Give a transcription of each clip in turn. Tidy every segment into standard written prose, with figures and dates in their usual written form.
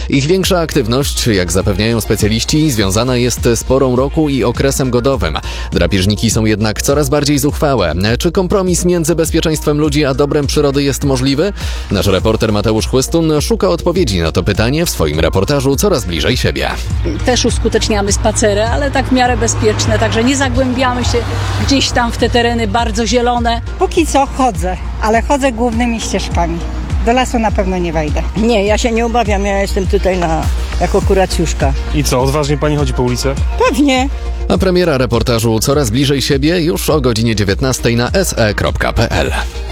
Ich większa aktywność, jak zapewniają specjaliści, związana jest z porą roku i okresem godowym. Drapieżniki są jednak coraz bardziej zuchwałe. Czy kompromis między bezpieczeństwem ludzi a dobrem przyrody jest możliwy? Nasz reporter Mateusz Chłystun szuka odpowiedzi na to pytanie w swoim reportażu Coraz bliżej siebie. Też uskuteczniamy spacery, ale tak w miarę bezpieczne, także nie zagłębiamy się gdzieś tam w te tereny bardzo zielone. Póki co chodzę, ale chodzę głównymi ścieżkami. Do lasu na pewno nie wejdę. Nie, ja się nie obawiam, ja jestem tutaj jako kuracjuszka. I co, odważnie pani chodzi po ulicy? Pewnie. A premiera reportażu Coraz bliżej siebie już o godzinie 19 na se.pl.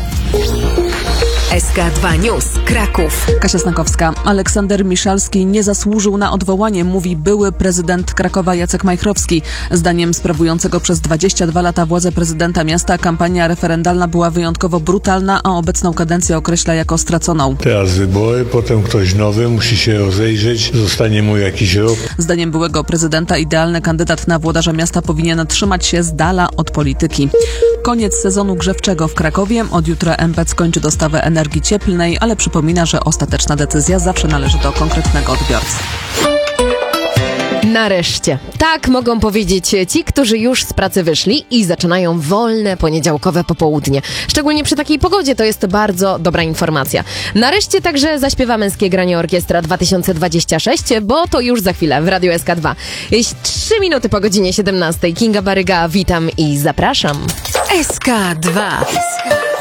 SK2 News, Kraków. Kasia Snakowska. Aleksander Miszalski nie zasłużył na odwołanie, mówi były prezydent Krakowa Jacek Majchrowski. Zdaniem sprawującego przez 22 lata władzę prezydenta miasta kampania referendalna była wyjątkowo brutalna, a obecną kadencję określa jako straconą. Teraz wybory, potem ktoś nowy musi się rozejrzeć, zostanie mu jakiś rok. Zdaniem byłego prezydenta idealny kandydat na włodarza miasta powinien trzymać się z dala od polityki. Koniec sezonu grzewczego w Krakowie. Od jutra MPC kończy dostawę energii cieplnej, ale przypomina, że ostateczna decyzja zawsze należy do konkretnego odbiorcy. Nareszcie. Tak mogą powiedzieć ci, którzy już z pracy wyszli i zaczynają wolne poniedziałkowe popołudnie. Szczególnie przy takiej pogodzie to jest bardzo dobra informacja. Nareszcie także zaśpiewa Męskie Granie Orkiestra 2026, bo to już za chwilę w Radiu SK2. 3 minuty po godzinie 17. Kinga Baryga, witam i zapraszam. SK2.